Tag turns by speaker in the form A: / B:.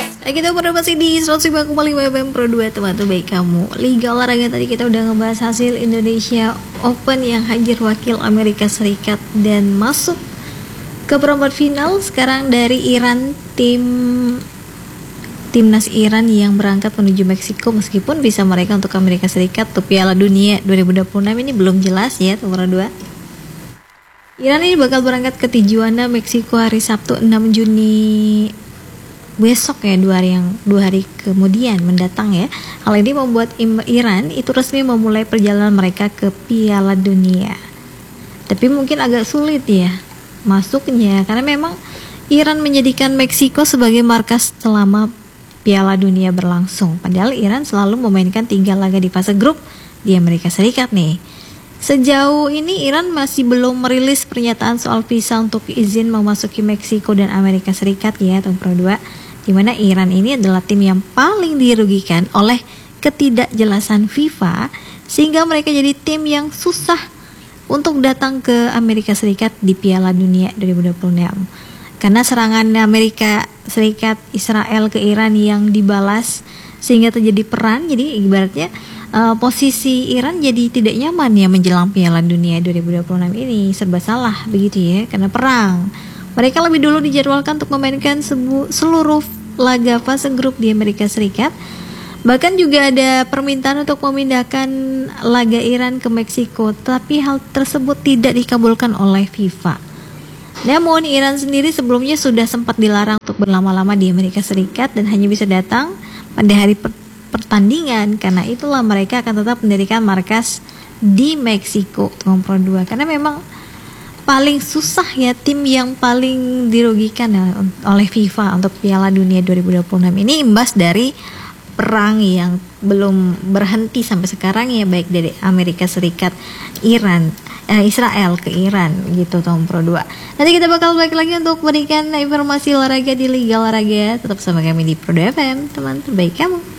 A: Kita masih di 105,5 FM Pro 2 teman baik kamu. Liga olahraga tadi kita udah ngebahas hasil Indonesia Open yang hadir wakil Amerika Serikat dan masuk ke perempat final. Sekarang dari Iran, timnas Iran yang berangkat menuju Meksiko, meskipun bisa mereka untuk Amerika Serikat untuk Piala Dunia 2026 ini belum jelas ya nomor 2. Iran ini bakal berangkat ke Tijuana, Meksiko hari Sabtu 6 Juni besok ya, dua hari kemudian mendatang ya. Hal ini membuat Iran itu resmi memulai perjalanan mereka ke Piala Dunia. Tapi mungkin agak sulit ya masuknya, karena memang Iran menjadikan Meksiko sebagai markas selama Piala Dunia berlangsung. Padahal Iran selalu memainkan 3 laga di fase grup di Amerika Serikat nih. Sejauh ini Iran masih belum merilis pernyataan soal visa untuk izin memasuki Meksiko dan Amerika Serikat ya, tahun Pro 2. Di mana Iran ini adalah tim yang paling dirugikan oleh ketidakjelasan FIFA, sehingga mereka jadi tim yang susah untuk datang ke Amerika Serikat di Piala Dunia 2026. Karena serangan Amerika Serikat Israel ke Iran yang dibalas sehingga terjadi perang, jadi ibaratnya posisi Iran jadi tidak nyaman ya menjelang Piala Dunia 2026 ini, serba salah begitu ya, karena perang. Mereka lebih dulu dijadwalkan untuk memainkan seluruh laga fase grup di Amerika Serikat. Bahkan juga ada permintaan untuk memindahkan laga Iran ke Meksiko, tapi hal tersebut tidak dikabulkan oleh FIFA. Namun Iran sendiri sebelumnya sudah sempat dilarang untuk berlama-lama di Amerika Serikat dan hanya bisa datang pada hari pertandingan. Karena itulah mereka akan tetap mendirikan markas di Meksiko Pro 2, karena memang paling susah ya, tim yang paling dirugikan ya oleh FIFA untuk Piala Dunia 2026 ini imbas dari perang yang belum berhenti sampai sekarang ya, baik dari Amerika Serikat Israel ke Iran gitu tahun Pro 2. Nanti kita bakal balik lagi untuk memberikan informasi olahraga di Liga Olahraga. Tetap sama kami di Pro 2 FM, teman terbaik kamu.